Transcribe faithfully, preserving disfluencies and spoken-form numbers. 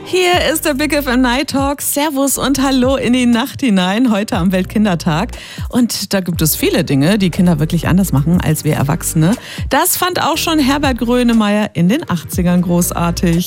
Hier ist der Big F M Night Talk. Servus und Hallo in die Nacht hinein, heute am Weltkindertag. Und da gibt es viele Dinge, die Kinder wirklich anders machen als wir Erwachsene. Das fand auch schon Herbert Grönemeyer in den achtzigern großartig.